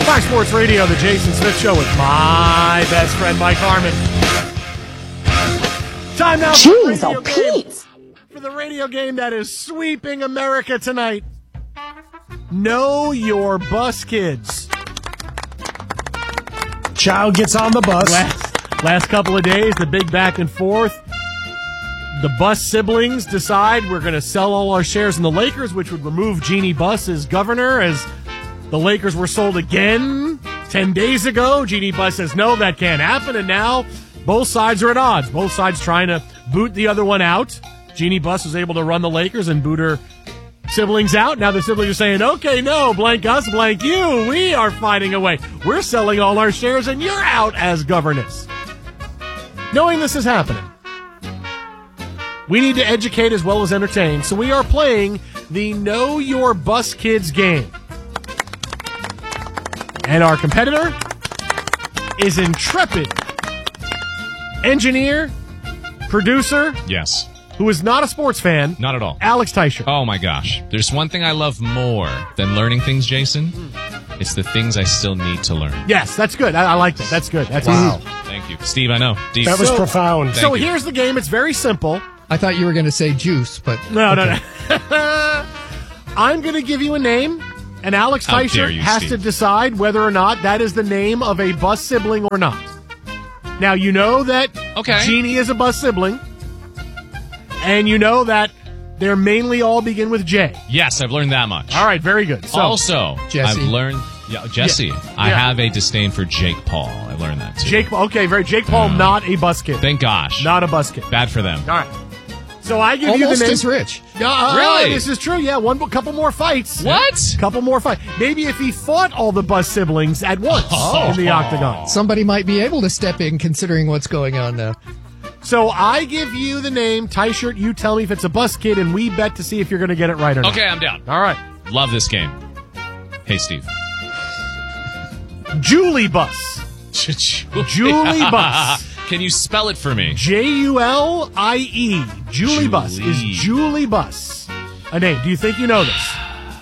Fox Sports Radio, the Jason Smith Show with my best friend, Mike Harmon. Time now for the radio game that is sweeping America tonight. Know Your Bus Kids. Child gets on the bus. Last couple of days, the big back and forth. The Bus siblings decide we're going to sell all our shares in the Lakers, which would remove Jeannie Buss as governor, as the Lakers were sold again 10 days ago. Jeannie Buss says, no, that can't happen. And now both sides are at odds. Both sides trying to boot the other one out. Jeannie Buss was able to run the Lakers and boot her siblings out. Now the siblings are saying, okay, no, blank us, blank you. We are finding a way. We're selling all our shares and you're out as governess. Knowing this is happening, we need to educate as well as entertain. So we are playing the Know Your Bus Kids game. And our competitor is intrepid engineer, producer. Yes. Who is not a sports fan. Not at all. Alex Teicher. Oh, my gosh. There's one thing I love more than learning things, Jason. It's the things I still need to learn. Yes, that's good. I like that. That's good. That's Wow. Thank you. Steve, I know. Deep. That was profound. So Thank you. here's the game. It's very simple. I thought you were going to say juice, but... No. I'm going to give you a name, and Alex How Teicher dare you, has Steve. to decide whether or not that is the name of a Bus sibling or not. Now, you know that Jeannie is a Bus sibling, and you know that they're mainly all begin with J. Yes, I've learned that much. All right, very good. So, Also, Jesse. I've learned... Yeah, Jesse. Yeah. I have a disdain for Jake Paul. I learned that, too. Jake Paul, not a Bus kid. Thank gosh. Not a Bus kid. Bad for them. All right. So I give Almost you the name. as rich. Really? This is true. Yeah, couple more fights. What? Couple more fights. Maybe if he fought all the Bus siblings at once in the octagon. Somebody might be able to step in considering what's going on now. So I give you the name, Teichert. You tell me if it's a Bus kid, and we bet to see if you're going to get it right or not. Okay, I'm down. All right. Love this game. Hey, Steve. Julie Buss. Julie Buss. Can you spell it for me? Julie. Julie Buss is Julie Buss. A name. Do you think you know this?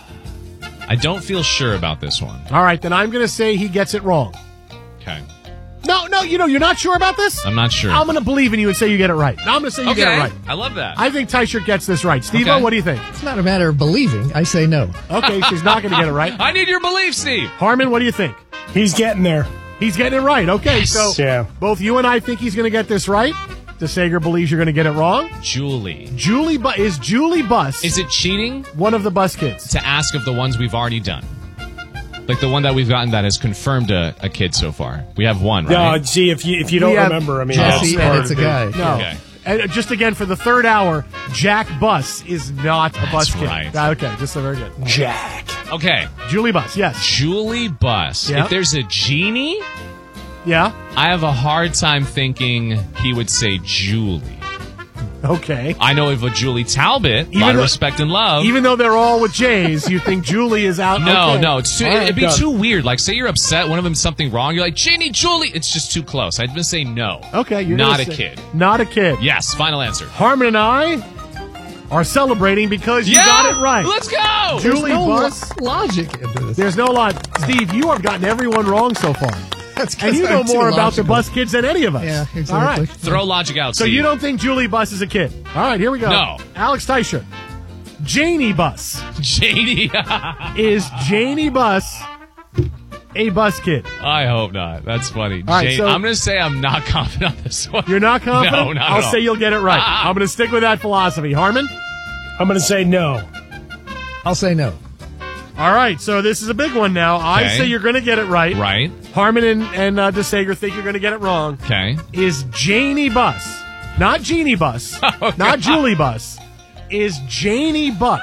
I don't feel sure about this one. All right, then I'm going to say he gets it wrong. Okay. No, you're not sure about this? I'm not sure. I'm going to believe in you and say you get it right. I'm going to say you get it right. I love that. I think Teichert gets this right. Steve-O, Okay. what do you think? It's not a matter of believing. I say no. Okay, she's not going to get it right. I need your belief, Steve. Harmon, what do you think? He's getting there. He's getting it right. Okay, so Yeah. both you and I think he's going to get this right. DeSager believes you're going to get it wrong. Julie. Is Julie Buss Is it cheating one of the Bus kids? to ask of the ones we've already done? Like the one that we've gotten that has confirmed a kid so far. We have one, right? No, see, if you don't We have remember, I mean, Jesse, that's and part it's a of it. guy. No. Okay. And just again, for the third hour, Jack Buss is not a Bus kid. right. Okay, just so very good. Jack. Okay. Julie Buss, yes. Julie Buss. Yeah. If there's a Jeannie, Yeah? I have a hard time thinking he would say Julie. Okay. I know of a Julie Talbot, a Even lot of though- respect and love. Even though they're all with J's, you think Julie is out? No, Okay. no, it's too, All right, it'd be done. too weird. Like, say you're upset, one of them's something wrong, you're like, Jeannie, Julie. It's just too close. I'd just say no. Okay, you're not gonna a say- kid. Not a kid. Yes, final answer. Harmon and I are celebrating because you got it right. Let's go. Julie There's no Buss. logic into this. There's no lot. Steve, you have gotten everyone wrong so far. That's 'cause And you know I'm too more about the logical. Bus kids than any of us. Yeah, exactly. All right. Throw logic out, So Steve. you don't think Julie Buss is a kid? All right, here we go. No. Alex Teicher. Janie Buss. Janie. Is Janie Buss a Bus kid? I hope not. That's funny. All right, so- I'm going to say I'm not confident on this one. You're not confident? No, not at I'll all. say you'll get it right. I'm going to stick with that philosophy. Harmon? I'm going to say no. I'll say no. All right, so this is a big one now. I Okay. say you're going to get it right. Right. Harmon and DeSager think you're going to get it wrong. Okay. Is Janie Buss, not Jeannie Buss, not Julie Buss, is Janie Buss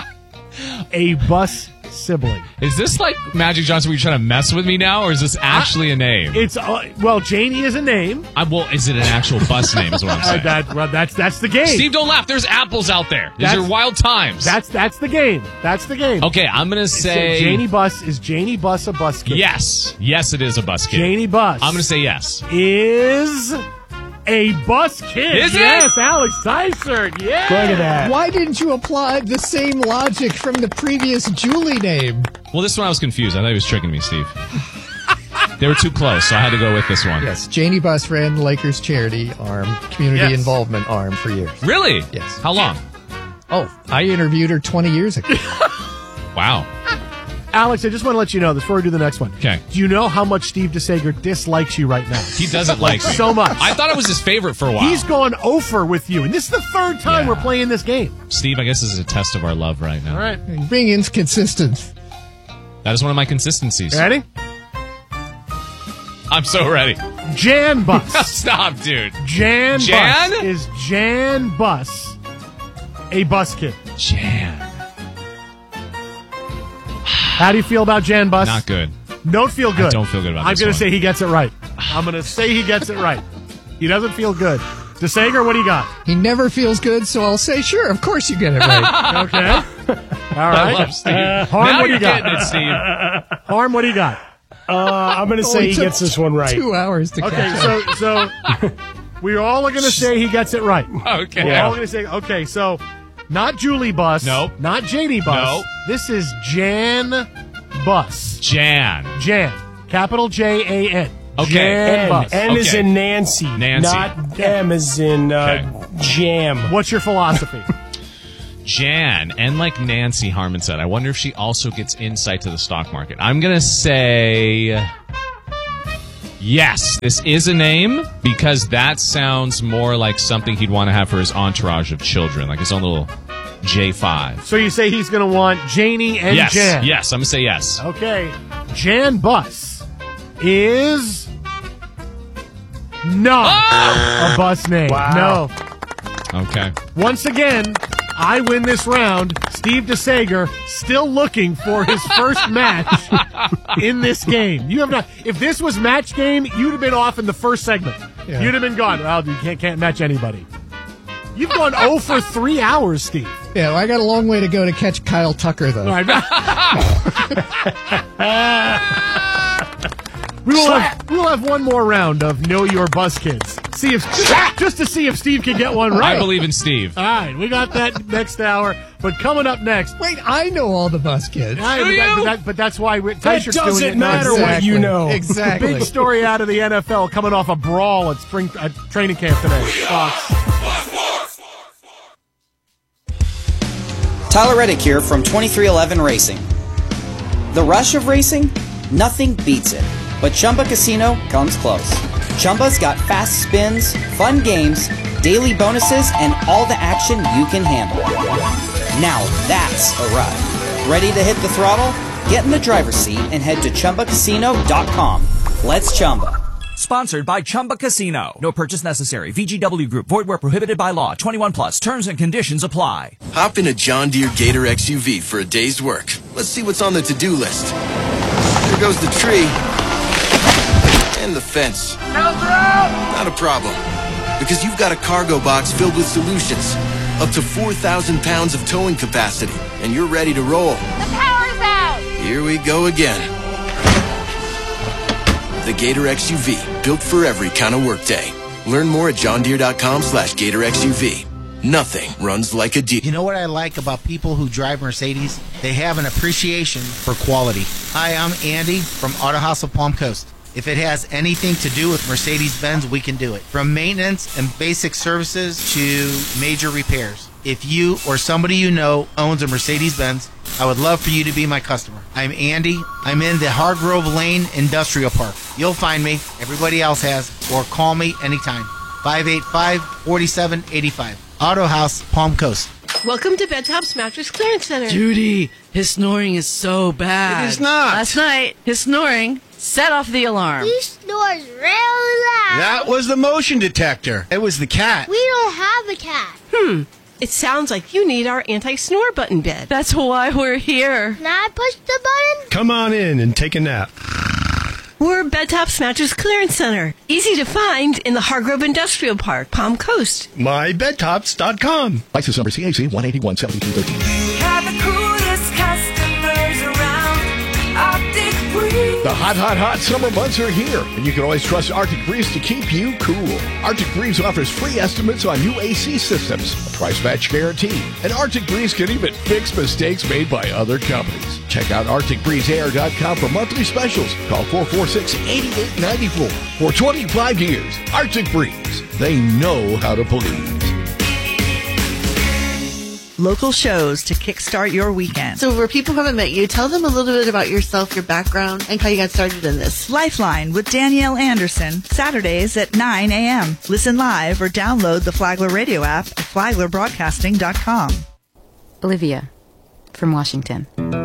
a Buss sibling? Is this like Magic Johnson? Were you trying to mess with me now, or is this actually a name? It's well, Janie is a name. Well, is it an actual bus name? Is what I'm saying. That's the game. Steve, don't laugh. There's apples out there. These That's- are wild times. That's the game. That's the game. Okay, I'm gonna say Janie Buss, is Janie Buss a Bus kid? yes. Yes, it is a bus kid. Janie Buss. I'm gonna say yes. is a Bus kid. Is it? Yes, Alex Teicher. Yeah. Look at that. Why didn't you apply the same logic from the previous Julie name? Well, this one I was confused. I thought he was tricking me, Steve. They were too close, so I had to go with this one. Yes, Janie Buss ran Lakers charity arm, community Yes. involvement arm for years. Really? Yes. How long? Oh, I interviewed her 20 years ago. Wow. Alex, I just want to let you know, before we do the next one. Okay. Do you know how much Steve DeSager dislikes you right now? He doesn't like me. So much. I thought it was his favorite for a while. He's gone over with you, and this is the third time Yeah. we're playing this game. Steve, I guess this is a test of our love right now. All right. Being inconsistent. That is one of my consistencies. Ready? I'm so ready. Jan Buss. Stop, dude. Jan Jan? Buss. Is Jan Buss a bus kid? Jan. How do you feel about Jan Buss? Not good. Don't feel good. I don't feel good about I'm this going one. to say he gets it right. I'm going to say he gets it right. He doesn't feel good. DeSager, what do you got? He never feels good, so I'll say, sure, of course you get it right. Okay. All I right. love Steve. Harm, Now what do you're you got? getting it, Steve. Harm, what do you got? I'm going to say he took gets this one right. 2 hours to Okay, catch up. so we're all going to say he gets it right. Okay. We're all going to say, okay, so not Julie Buss. Nope. Not Janie Buss. Nope. This is Jan Buss. Jan. Jan. Capital Jan. Okay. Jan N. Buss. N is Okay. in Nancy. Nancy. Not M as in jam. What's your philosophy? Jan. And like Nancy Harmon said, I wonder if she also gets insight to the stock market. I'm going to say yes. This is a name because that sounds more like something he'd want to have for his entourage of children, like his own little J5. So you say he's going to want Janie and Yes. Jan. Yes. I'm going to say yes. Okay. Jan Buss is not a bus name. Wow. No. Okay. Once again, I win this round. Steve DeSager still looking for his first match in this game. You have not. If this was match game, you'd have been off in the first segment. Yeah. You'd have been gone. Well, you can't match anybody. You've gone 0 for 3 hours, Steve. Yeah, well, I got a long way to go to catch Kyle Tucker, though. All right. We'll have one more round of Know Your Bus Kids. See if just to see if Steve can get one right. I believe in Steve. All right, we got that next hour. But coming up next, Wait, I know all the bus kids. but that's why That Tysher's doing doesn't it now. matter what you know. Exactly. Big story out of the NFL coming off a brawl at spring training camp today. Fox. Tyler Reddick here from 2311 Racing. The rush of racing? Nothing beats it. But Chumba Casino comes close. Chumba's got fast spins, fun games, daily bonuses, and all the action you can handle. Now that's a ride. Ready to hit the throttle? Get in the driver's seat and head to ChumbaCasino.com. Let's Chumba. Sponsored by Chumba Casino. No purchase necessary. VGW Group. Void where prohibited by law. 21 plus. Terms and conditions apply. Hop in a John Deere Gator XUV for a day's work. Let's see what's on the to-do list. There goes the tree. And the fence. Not a problem. Because you've got a cargo box filled with solutions. Up to 4,000 pounds of towing capacity. And you're ready to roll. The power's out! Here we go again. The Gator XUV, built for every kind of workday. Learn more at johndeere.com/Gator XUV. Nothing runs like a Deere. You know what I like about people who drive Mercedes? They have an appreciation for quality. Hi, I'm Andy from Auto House of Palm Coast. If it has anything to do with Mercedes-Benz, we can do it. From maintenance and basic services to major repairs. If you or somebody you know owns a Mercedes-Benz, I would love for you to be my customer. I'm Andy. I'm in the Hargrove Lane Industrial Park. You'll find me. Everybody else has. Or call me anytime. 585-4785. Auto House, Palm Coast. Welcome to Bedtop's Mattress Clearance Center. Judy, his snoring is so bad. It is not. Last night, his snoring set off the alarm. He snores really loud. That was the motion detector. It was the cat. We don't have a cat. It sounds like you need our anti-snore button bed. That's why we're here. Can I push the button? Come on in and take a nap. We're Bedtop's Mattress Clearance Center. Easy to find in the Hargrove Industrial Park, Palm Coast. MyBedTops.com. License number CAC 1817213. Have the coolest customers around. Optic Breeze. The The hot summer months are here, and you can always trust Arctic Breeze to keep you cool. Arctic Breeze offers free estimates on new AC systems, a price match guarantee, and Arctic Breeze can even fix mistakes made by other companies. Check out ArcticBreezeAir.com for monthly specials. Call 446-8894. For 25 years, Arctic Breeze. They know how to please. Local shows to kickstart your weekend. So for people who haven't met you, tell them a little bit about yourself, your background, and how you got started in this. Lifeline with Danielle Anderson, Saturdays at 9 a.m. Listen live or download the Flagler radio app at flaglerbroadcasting.com. Olivia from Washington.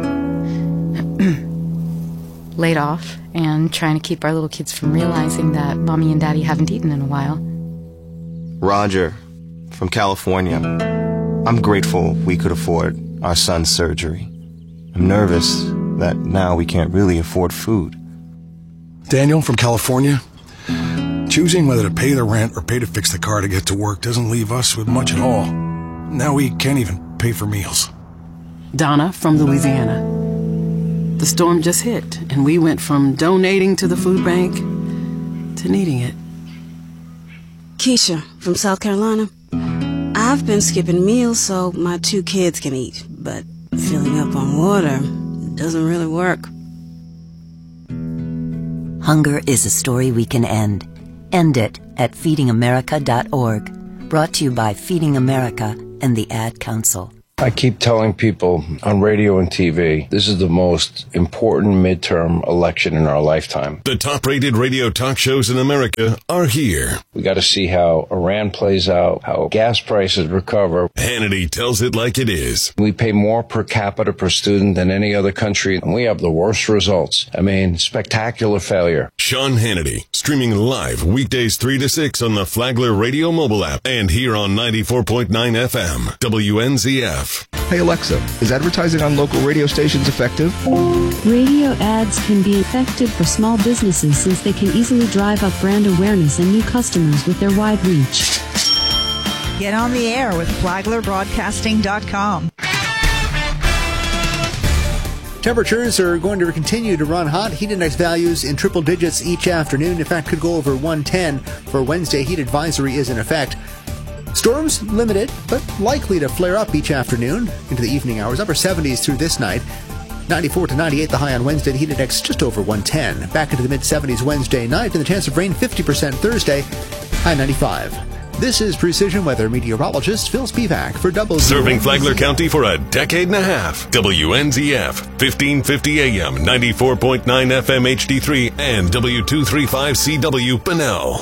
Laid off and trying to keep our little kids from realizing that Mommy and Daddy haven't eaten in a while. Roger from California. I'm grateful we could afford our son's surgery. I'm nervous that now we can't really afford food. Daniel from California. Choosing whether to pay the rent or pay to fix the car to get to work doesn't leave us with much at all. Now we can't even pay for meals. Donna from Louisiana. The storm just hit, and we went from donating to the food bank to needing it. Keisha from South Carolina. I've been skipping meals so my 2 kids can eat, but filling up on water doesn't really work. Hunger is a story we can end. End it at feedingamerica.org. Brought to you by Feeding America and the Ad Council. I keep telling people on radio and TV, this is the most important midterm election in our lifetime. The top-rated radio talk shows in America are here. We got to see how Iran plays out, how gas prices recover. Hannity tells it like it is. We pay more per capita per student than any other country, and we have the worst results. I mean, spectacular failure. Sean Hannity, streaming live weekdays 3 to 6 on the Flagler Radio mobile app and here on 94.9 FM, WNZF. Hey Alexa, is advertising on local radio stations effective? Radio ads can be effective for small businesses since they can easily drive up brand awareness and new customers with their wide reach. Get on the air with flaglerbroadcasting.com. Temperatures are going to continue to run hot. Heat index values in triple digits each afternoon. In fact, could go over 110 for Wednesday. Heat advisory is in effect. Storms limited, but likely to flare up each afternoon into the evening hours. Upper 70s through this night. 94 to 98 the high on Wednesday. The heat index just over 110. Back into the mid-70s Wednesday night, and the chance of rain 50% Thursday. High 95. This is Precision Weather meteorologist Phil Spivak for WNZF. Serving Flagler County for a decade and a half. WNZF, 1550 AM, 94.9 FM HD3, and W235CW Bunnell.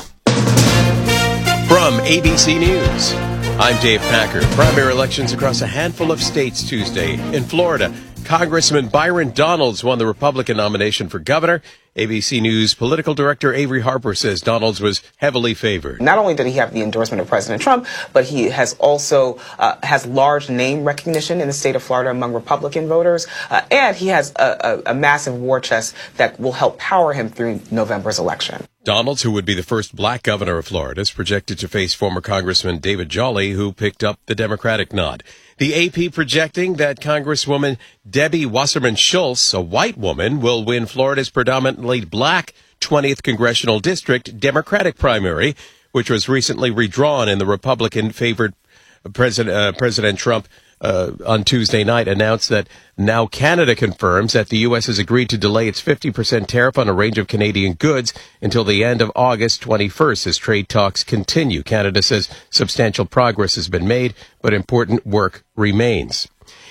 From ABC News, I'm Dave Packer. Primary elections across a handful of states Tuesday. In Florida, Congressman Byron Donalds won the Republican nomination for governor. ABC News political director Avery Harper says Donalds was heavily favored. Not only did he have the endorsement of President Trump, but he has also has large name recognition in the state of Florida among Republican voters, and he has a massive war chest that will help power him through November's election. Donalds, who would be the first black governor of Florida, is projected to face former Congressman David Jolly, who picked up the Democratic nod. The AP projecting that Congresswoman Debbie Wasserman Schultz, a white woman, will win Florida's predominantly black 20th Congressional District Democratic primary, which was recently redrawn in the Republican-favored President Trump on Tuesday night announced that now Canada confirms that the U.S. has agreed to delay its 50% tariff on a range of Canadian goods until the end of August 21st as trade talks continue. Canada says substantial progress has been made, but important work remains.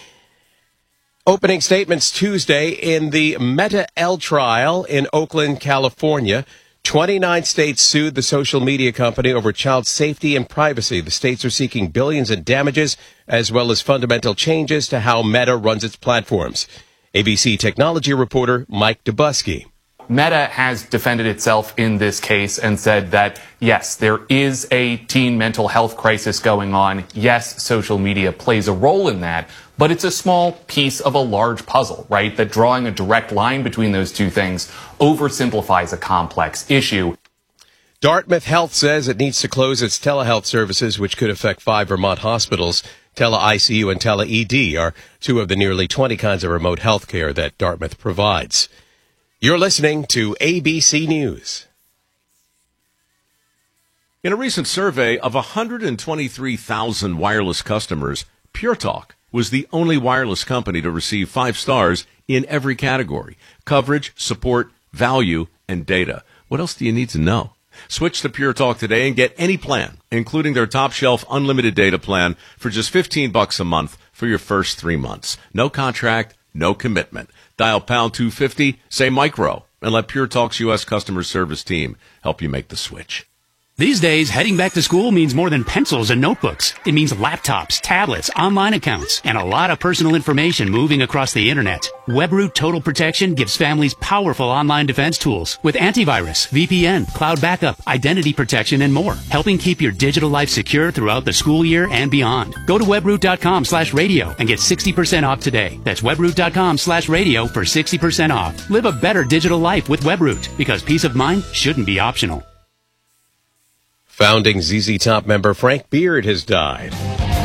Opening statements Tuesday in the Meta L trial in Oakland, California. 29 states sued the social media company over child safety and privacy. The states are seeking billions in damages as well as fundamental changes to how Meta runs its platforms. ABC technology reporter Mike Dubusky. Meta has defended itself in this case and said that, yes, there is a teen mental health crisis going on. Yes, social media plays a role in that, but it's a small piece of a large puzzle, right? That drawing a direct line between those two things oversimplifies a complex issue. Dartmouth Health says it needs to close its telehealth services, which could affect 5 Vermont hospitals. Tele-ICU and Tele-ED are 2 of the nearly 20 kinds of remote health care that Dartmouth provides. You're listening to ABC News. In a recent survey of 123,000 wireless customers, Pure Talk was the only wireless company to receive 5 stars in every category: coverage, support, value, and data. What else do you need to know? Switch to Pure Talk today and get any plan, including their top shelf unlimited data plan, for just $15 a month for your first 3 months. No contract, no commitment. Dial pound 250, say micro, and let Pure Talk's U.S. customer service team help you make the switch. These days, heading back to school means more than pencils and notebooks. It means laptops, tablets, online accounts, and a lot of personal information moving across the internet. WebRoot Total Protection gives families powerful online defense tools with antivirus, VPN, cloud backup, identity protection, and more, helping keep your digital life secure throughout the school year and beyond. Go to webroot.com/radio and get 60% off today. That's webroot.com/radio for 60% off. Live a better digital life with WebRoot, because peace of mind shouldn't be optional. Founding ZZ Top member Frank Beard has died.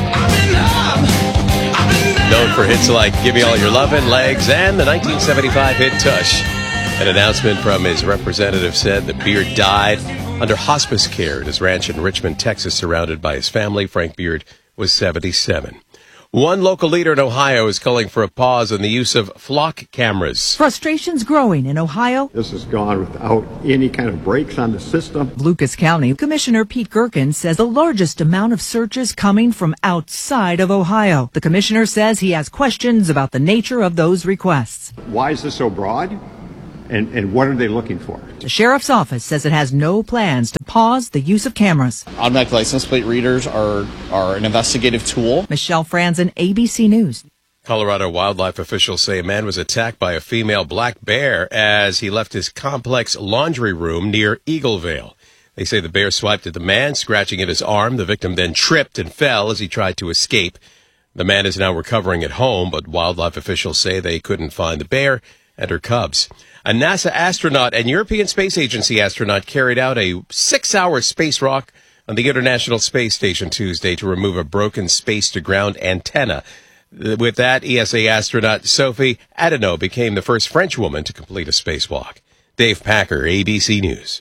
Known for hits like Give Me All Your Lovin', Legs, and the 1975 hit Tush. An announcement from his representative said that Beard died under hospice care at his ranch in Richmond, Texas, surrounded by his family. Frank Beard was 77. One local leader in Ohio is calling for a pause on the use of flock cameras. Frustrations growing in Ohio. This has gone without any kind of brakes on the system. Lucas County Commissioner Pete Gerken says the largest amount of searches coming from outside of Ohio. The commissioner says he has questions about the nature of those requests. Why is this so broad? And what are they looking for? The sheriff's office says it has no plans to pause the use of cameras. Automatic license plate readers are an investigative tool. Michelle Franzen, ABC News. Colorado wildlife officials say a man was attacked by a female black bear as he left his complex laundry room near Eaglevale. They say the bear swiped at the man, scratching at his arm. The victim then tripped and fell as he tried to escape. The man is now recovering at home, but wildlife officials say they couldn't find the bear and her cubs. A NASA astronaut and European Space Agency astronaut carried out a 6-hour space walk on the International Space Station Tuesday to remove a broken space-to-ground antenna. With that, ESA astronaut Sophie Adenau became the first French woman to complete a spacewalk. Dave Packer, ABC News.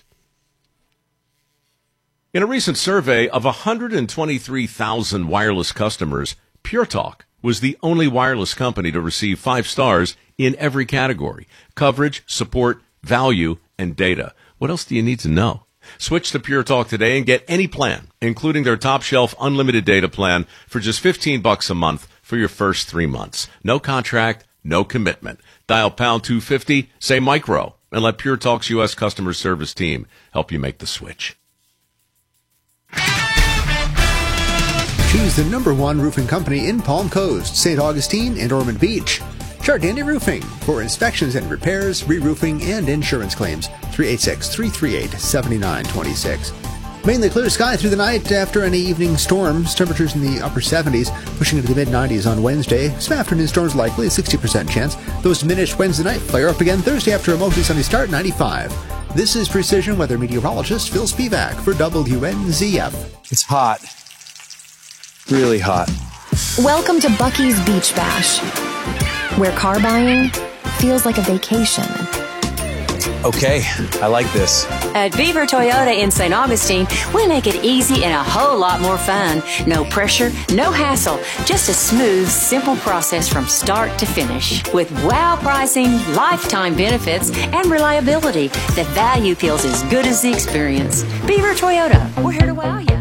In a recent survey of 123,000 wireless customers, Pure Talk was the only wireless company to receive 5 stars in every category: coverage, support, value, and data. What else do you need to know? Switch to Pure Talk today and get any plan, including their top shelf unlimited data plan, for just $15 a month for your first 3 months. No contract, no commitment. Dial pound 250, say micro, and let Pure Talk's U.S. customer service team help you make the switch. Choose the #1 roofing company in Palm Coast, St. Augustine, and Ormond Beach. Chardani Roofing for inspections and repairs, re-roofing, and insurance claims. 386-338-7926. Mainly clear sky through the night after any evening storms. Temperatures in the upper 70s, pushing into the mid-90s on Wednesday. Some afternoon storms likely, 60% chance. Those diminish Wednesday night, flare up again Thursday after a mostly sunny start, 95. This is Precision Weather meteorologist Phil Spivak for WNZF. It's hot. Really hot. Welcome to Buc-ee's Beach Bash, where car buying feels like a vacation. Okay, I like this. At Beaver Toyota in St. Augustine, we make it easy and a whole lot more fun. No pressure, no hassle, just a smooth, simple process from start to finish. With wow pricing, lifetime benefits, and reliability, the value feels as good as the experience. Beaver Toyota, we're here to wow you.